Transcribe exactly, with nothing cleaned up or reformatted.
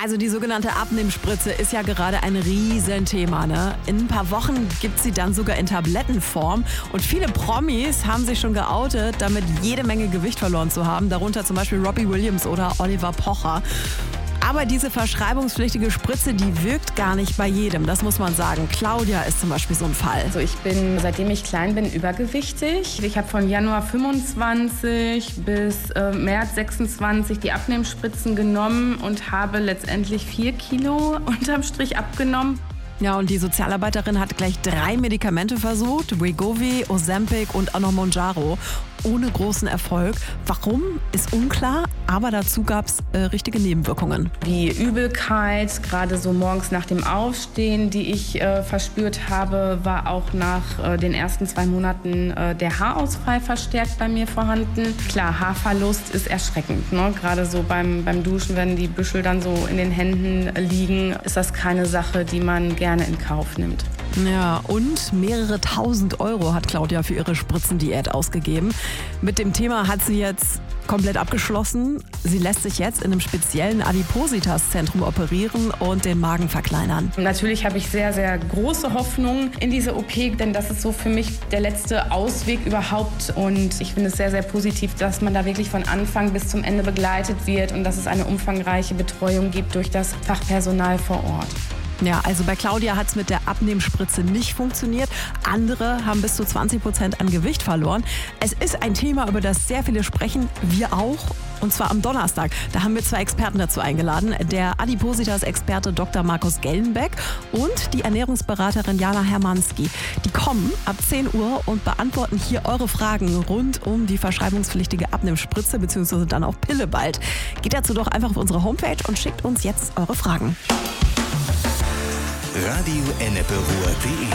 Also die sogenannte Abnehmspritze ist ja gerade ein Riesenthema, ne? In ein paar Wochen gibt sie dann sogar in Tablettenform. Und viele Promis haben sich schon geoutet, damit jede Menge Gewicht verloren zu haben. Darunter zum Beispiel Robbie Williams oder Oliver Pocher. Aber diese verschreibungspflichtige Spritze, die wirkt gar nicht bei jedem, das muss man sagen. Claudia ist zum Beispiel so ein Fall. Also ich bin, seitdem ich klein bin, übergewichtig. Ich habe von Januar fünfundzwanzig bis äh, März sechsundzwanzig die Abnehmspritzen genommen und habe letztendlich vier Kilo unterm Strich abgenommen. Ja, und die Sozialarbeiterin hat gleich drei Medikamente versucht, Wegovy, Ozempic und auch noch Mounjaro, ohne großen Erfolg. Warum, ist unklar, aber dazu gab es äh, richtige Nebenwirkungen. Wie Übelkeit, gerade so morgens nach dem Aufstehen, die ich äh, verspürt habe, war auch nach äh, den ersten zwei Monaten äh, der Haarausfall verstärkt bei mir vorhanden. Klar, Haarverlust ist erschreckend, ne? Gerade so beim, beim Duschen, wenn die Büschel dann so in den Händen liegen, ist das keine Sache, die man gerne in Kauf nimmt. Ja, und mehrere tausend Euro hat Claudia für ihre Spritzendiät ausgegeben. Mit dem Thema hat sie jetzt komplett abgeschlossen. Sie lässt sich jetzt in einem speziellen Adipositas-Zentrum operieren und den Magen verkleinern. Natürlich habe ich sehr, sehr große Hoffnung in diese O P, denn das ist so für mich der letzte Ausweg überhaupt. Und ich finde es sehr, sehr positiv, dass man da wirklich von Anfang bis zum Ende begleitet wird und dass es eine umfangreiche Betreuung gibt durch das Fachpersonal vor Ort. Ja, also bei Claudia hat es mit der Abnehmspritze nicht funktioniert. Andere haben bis zu zwanzig Prozent an Gewicht verloren. Es ist ein Thema, über das sehr viele sprechen, wir auch. Und zwar am Donnerstag. Da haben wir zwei Experten dazu eingeladen. Der Adipositas-Experte Doktor Markus Gellenbeck und die Ernährungsberaterin Jana Hermanski. Die kommen ab zehn Uhr und beantworten hier eure Fragen rund um die verschreibungspflichtige Abnehmspritze bzw. dann auch Pille bald. Geht dazu doch einfach auf unsere Homepage und schickt uns jetzt eure Fragen. Radio Ennepe Ruhr punkt de